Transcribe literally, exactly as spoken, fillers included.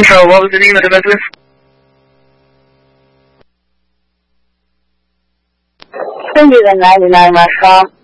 Central, what was the name of the business? Cindy the ninety-nine restaurant.